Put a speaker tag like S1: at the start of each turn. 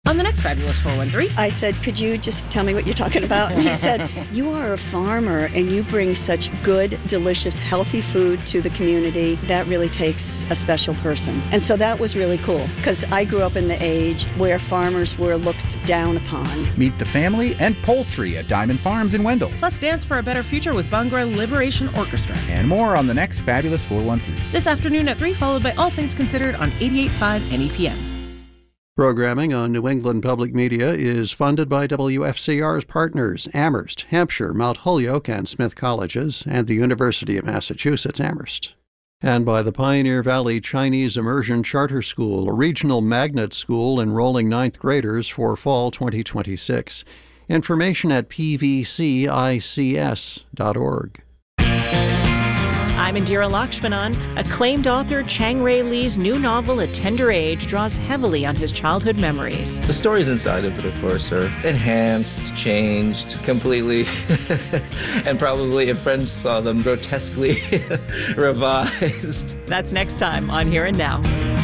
S1: On the next Fabulous 413.
S2: I said, could you just tell me what you're talking about? And he said, you are a farmer and you bring such good, delicious, healthy food to the community. That really takes a special person. And so that was really cool because I grew up in the age where farmers were looked down upon.
S3: Meet the family and poultry at Diamond Farms in Wendell.
S1: Plus Dance for a Better Future with Bhangra Liberation Orchestra.
S3: And more on the next Fabulous 413.
S1: This afternoon at 3, followed by All Things Considered on 88.5 NEPM.
S4: Programming on New England Public Media is funded by WFCR's partners, Amherst, Hampshire, Mount Holyoke, and Smith Colleges, and the University of Massachusetts, Amherst. And by the Pioneer Valley Chinese Immersion Charter School, a regional magnet school enrolling 9th graders for fall 2026. Information at pvcics.org.
S5: I'm Indira Lakshmanan. Acclaimed author Chang-Rae Lee's new novel, A Tender Age, draws heavily on his childhood memories.
S6: The stories inside of it, of course, are enhanced, changed completely, and probably if friends saw them, grotesquely revised.
S5: That's next time on Here and Now.